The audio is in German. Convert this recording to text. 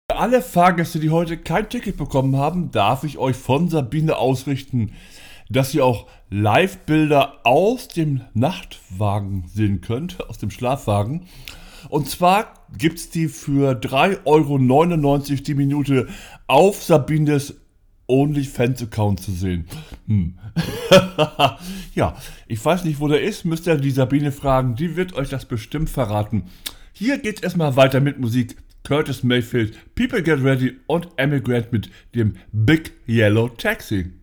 Alle Fahrgäste, die heute kein Ticket bekommen haben, darf ich euch von Sabine ausrichten, dass ihr auch Live-Bilder aus dem Nachtwagen sehen könnt, aus dem Schlafwagen. Und zwar gibt es die für 3,99 € die Minute auf Sabines OnlyFans-Account zu sehen. Ja, ich weiß nicht, wo der ist, müsst ihr die Sabine fragen, die wird euch das bestimmt verraten. Hier geht's erstmal weiter mit Musik. Curtis Mayfield, People Get Ready und Emigrant mit dem Big Yellow Taxi.